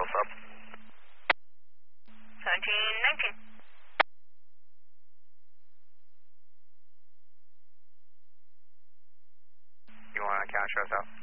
sub. 1719. You want to cash us out?